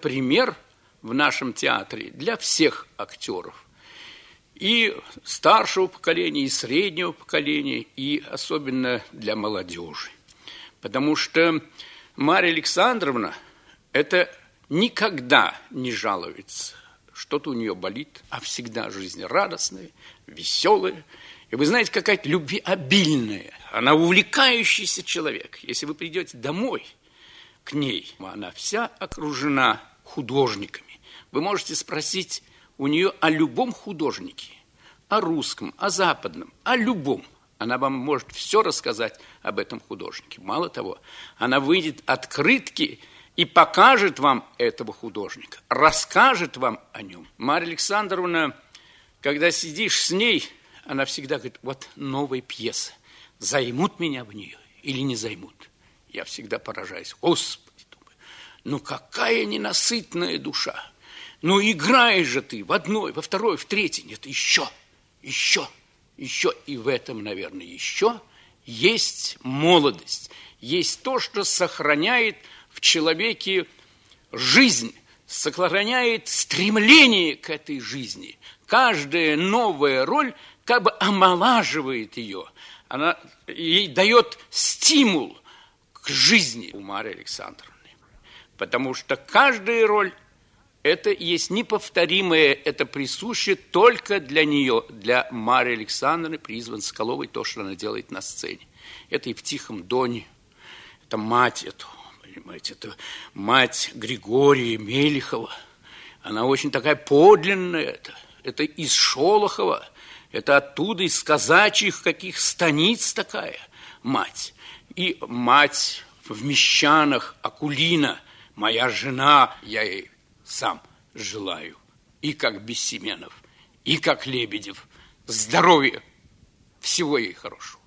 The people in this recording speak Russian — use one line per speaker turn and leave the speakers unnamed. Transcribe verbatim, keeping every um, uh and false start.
пример в нашем театре для всех актеров. И старшего поколения, и среднего поколения, и особенно для молодежи. Потому что Марья Александровна это никогда не жалуется. Что-то у нее болит, а всегда жизнерадостная, веселая. И вы знаете, какая-то любвеобильная, она увлекающийся человек. Если вы придете домой к ней, она вся окружена художниками. Вы можете спросить у нее о любом художнике, о русском, о западном, о любом. Она вам может все рассказать об этом художнике. Мало того, она выйдет открытки и покажет вам этого художника, расскажет вам о нем. Марья Александровна, когда сидишь с ней, она всегда говорит, вот новая пьеса, займут меня в нее или не займут. Я всегда поражаюсь, Господи, думаю, ну какая ненасытная душа. Ну играешь же ты в одной, во второй, в третьей, нет, еще, еще, еще. И в этом, наверное, еще есть молодость, есть то, что сохраняет в человеке жизнь, сохраняет стремление к этой жизни. Каждая новая роль как бы омолаживает ее, она ей дает стимул к жизни у Марьи Александровны. Потому что каждая роль это есть неповторимое, это присуще только для нее, для Марьи Александровны, призван Соколовой, то, что она делает на сцене. Это и в «Тихом доне», это мать эту, понимаете, это мать Григория Мелихова. Она очень такая подлинная, это, это из Шолохова, это оттуда, из казачьих каких станиц такая мать. И мать в Мещанах, Акулина, моя жена, я ей сам желаю, и как Безсеменов, и как Лебедев, здоровья, всего ей хорошего.